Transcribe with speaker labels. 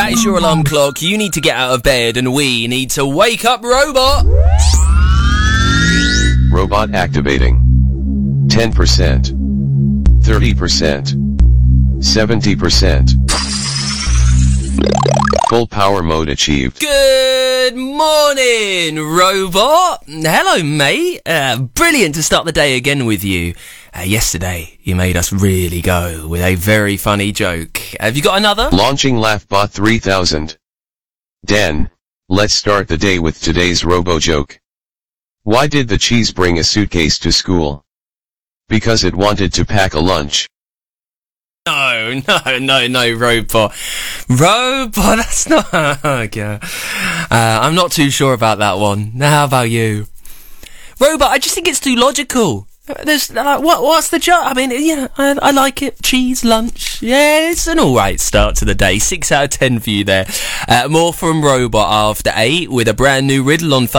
Speaker 1: That is your alarm clock. You need to get out of bed and we need to wake up Robot.
Speaker 2: Robot activating. 10%. 30%. 70%. Full power mode achieved.
Speaker 1: Good morning, Robot. Hello, mate. Brilliant to start the day again with you. Yesterday, you made us really go with a very funny joke. Have you got another?
Speaker 2: Launching LaughBot 3000. Dan, let's start the day with today's robo joke. Why did the cheese bring a suitcase to school? Because it wanted to pack a lunch.
Speaker 1: No, Robot. Robot, that's not... Okay. I'm not too sure about that one. How about you? Robot, I just think it's too logical. There's, what's the joke? I mean, yeah, I like it. Cheese, lunch. Yeah, it's an alright start to the day. 6 out of 10 for you there. More from Robot after 8 with a brand new riddle on